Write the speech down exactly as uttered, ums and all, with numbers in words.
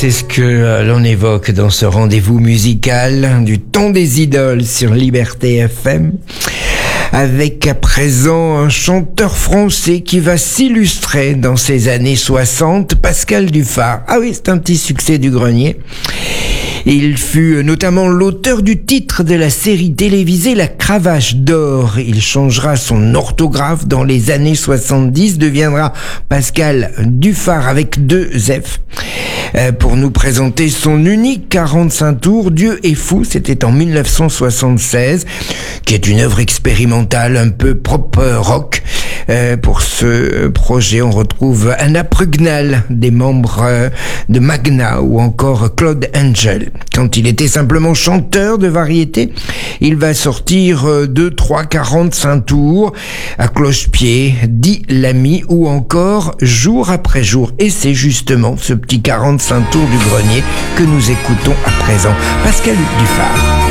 c'est ce que l'on évoque dans ce rendez-vous musical du ton des idoles sur Liberté F M. Avec à présent un chanteur français qui va s'illustrer dans ces années soixante, Pascal Dufart. Ah oui, c'est un petit succès du grenier. Il fut notamment l'auteur du titre de la série télévisée La Cravache d'Or. Il changera son orthographe dans les années soixante-dix, deviendra Pascal Dufart avec deux F, euh, pour nous présenter son unique quarante-cinq tours, Dieu est fou. C'était en mille neuf cent soixante-seize, qui est une œuvre expérimentale un peu pop rock. Euh, pour ce projet, on retrouve Anna Prugnal, des membres euh, de Magna, ou encore Claude Angel. Quand il était simplement chanteur de variété, il va sortir euh, deux, trois, quarante-cinq tours, à cloche-pied, Dis l'ami, ou encore Jour après jour. Et c'est justement ce petit quarante-cinq tours du grenier que nous écoutons à présent. Pascal Dufart.